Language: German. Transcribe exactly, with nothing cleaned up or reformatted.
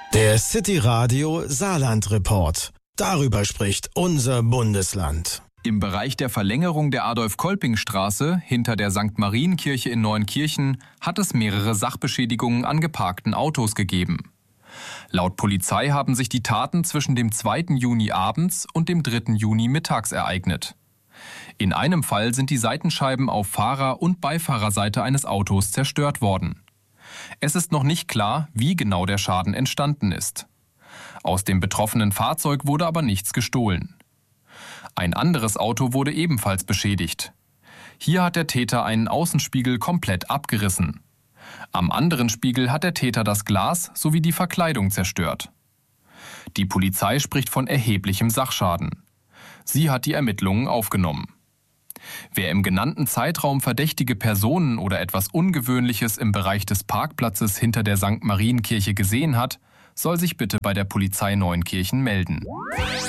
Der City Radio Saarland Report. Darüber spricht unser Bundesland. Im Bereich der Verlängerung der Adolf-Kolping-Straße hinter der Sankt Marienkirche in Neunkirchen hat es mehrere Sachbeschädigungen an geparkten Autos gegeben. Laut Polizei haben sich die Taten zwischen dem zweiten Juni abends und dem dritten Juni mittags ereignet. In einem Fall sind die Seitenscheiben auf Fahrer- und Beifahrerseite eines Autos zerstört worden. Es ist noch nicht klar, wie genau der Schaden entstanden ist. Aus dem betroffenen Fahrzeug wurde aber nichts gestohlen. Ein anderes Auto wurde ebenfalls beschädigt. Hier hat der Täter einen Außenspiegel komplett abgerissen. Am anderen Spiegel hat der Täter das Glas sowie die Verkleidung zerstört. Die Polizei spricht von erheblichem Sachschaden. Sie hat die Ermittlungen aufgenommen. Wer im genannten Zeitraum verdächtige Personen oder etwas Ungewöhnliches im Bereich des Parkplatzes hinter der Sankt Marienkirche gesehen hat, soll sich bitte bei der Polizei Neunkirchen melden.